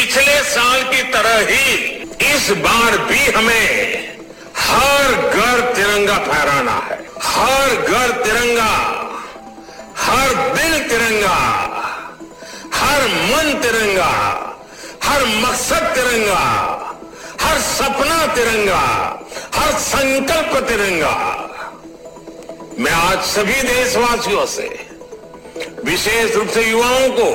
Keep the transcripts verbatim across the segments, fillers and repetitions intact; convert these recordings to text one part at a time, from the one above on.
पिछले साल की तरह ही इस बार भी हमें हर घर तिरंगा फहराना है। हर घर तिरंगा, हर दिल तिरंगा, हर मन तिरंगा, हर मकसद तिरंगा, हर सपना तिरंगा, हर संकल्प तिरंगा। मैं आज सभी देशवासियों से, विशेष रूप से युवाओं को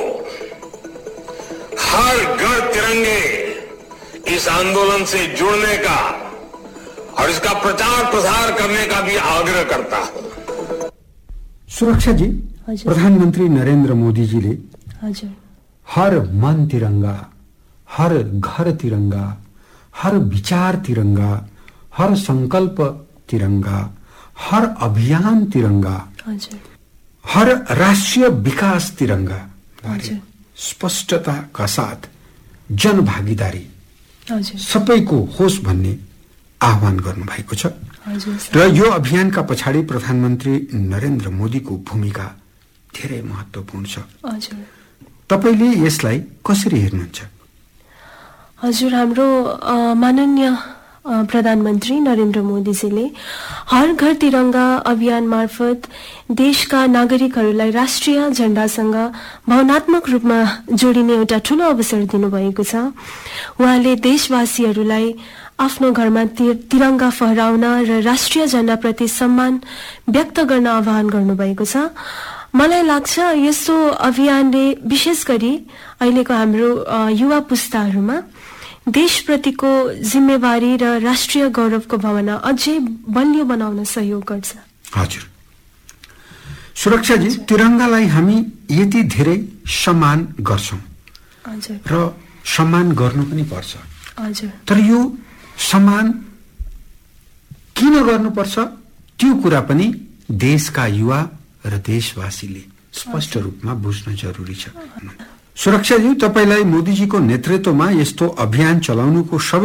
हर घर तिरंगे इस आंदोलन से जुड़ने का और इसका प्रचार प्रसार करने का भी आग्रह करता हूं। सुरक्षा जी, प्रधानमंत्री नरेंद्र मोदी जी ने हर मन तिरंगा, हर घर तिरंगा, हर विचार तिरंगा, हर संकल्प तिरंगा, हर अभियान तिरंगा, हर राष्ट्रिय विकास तिरंगा बारे स्पष्टताका साथ जनभागीदारी सबैको होस् भन्ने आह्वान गर्नुभएको छ र यो अभियानका पछाडि प्रधानमन्त्री नरेन्द्र मोदीको भूमिका धेरै महत्त्वपूर्ण छ। तपाईले यसलाई कसरी हेर्नुहुन्छ? हजुर, हाम्रो माननीय प्रधानमन्त्री नरेन्द्र मोदीजीले हर घर तिरंगा अभियान मार्फत देशका नागरिकहरूलाई राष्ट्रिय झण्डासँग भावनात्मक रूपमा जोडिने एउटा ठूलो अवसर दिनुभएको छ। उहाँले देशवासीहरूलाई आफ्नो घरमा तिरंगा फहराउन र राष्ट्रिय झण्डाप्रति सम्मान व्यक्त गर्न आह्वान गर्नुभएको छ। मलाई लाग्छ यस्तो अभियानले विशेष गरी अहिलेको हाम्रो युवा पुस्ताहरूमा देशप्रतिको जिम्मेवारी र राष्ट्रिय गौरवको भावना अझै बलियो बनाउन सहयोग गर्छ। हजुर, सुरक्षा जी, तिरंगालाई हामी यति धेरै सम्मान गर्छौं र सम्मान गर्नु पनि पर्छ। हजुर, तर यो सम्मान किन गर्नुपर्छ त्यो कुरा पनि देशका युवा र देशवासीले स्पष्ट रूपमा बुझ्न जरुरी छ। सुरक्षाजी, तपाईलाई मोदीजीको नेतृत्वमा यस्तो अभियान चलाउनुको